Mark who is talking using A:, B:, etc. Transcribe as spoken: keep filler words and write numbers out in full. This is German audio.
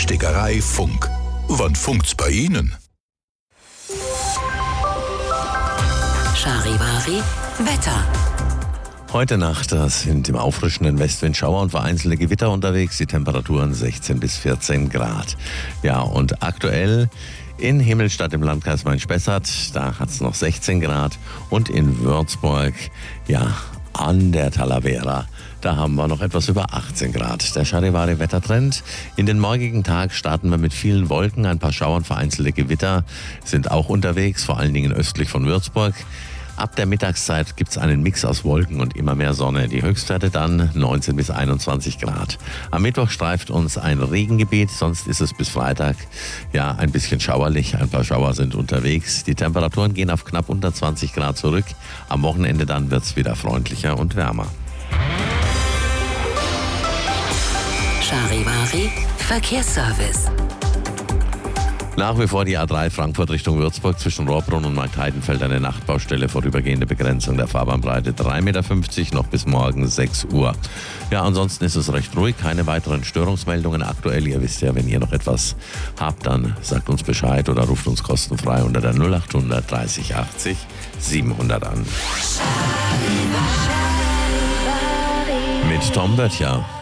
A: Stickerei Funk. Wann funkt's bei Ihnen?
B: Charivari Wetter.
C: Heute Nacht, da sind im auffrischenden Westwind Schauer und vereinzelte Gewitter unterwegs. Die Temperaturen sechzehn bis vierzehn Grad. Ja, und aktuell in Himmelstadt im Landkreis Main-Spessart, da hat es noch sechzehn Grad. Und in Würzburg, ja, an der Talavera, da haben wir noch etwas über achtzehn Grad. Der Charivari-Wettertrend. In den morgigen Tag starten wir mit vielen Wolken. Ein paar Schauer und vereinzelte Gewitter sind auch unterwegs, vor allen Dingen östlich von Würzburg. Ab der Mittagszeit gibt es einen Mix aus Wolken und immer mehr Sonne. Die Höchstwerte dann neunzehn bis einundzwanzig Grad. Am Mittwoch streift uns ein Regengebiet, sonst ist es bis Freitag ja ein bisschen schauerlich. Ein paar Schauer sind unterwegs. Die Temperaturen gehen auf knapp unter zwanzig Grad zurück. Am Wochenende dann wird es wieder freundlicher und wärmer.
B: Charivari Verkehrsservice.
C: Nach wie vor die A drei Frankfurt Richtung Würzburg zwischen Rohrbrunn und Marktheidenfeld eine Nachtbaustelle, vorübergehende Begrenzung der Fahrbahnbreite drei Komma fünfzig Meter noch bis morgen sechs Uhr. Ja, ansonsten ist es recht ruhig, keine weiteren Störungsmeldungen aktuell. Ihr wisst ja, wenn ihr noch etwas habt, dann sagt uns Bescheid oder ruft uns kostenfrei unter der null acht hundert dreißig achtzig siebenhundert an. Mit Tom Böttcher.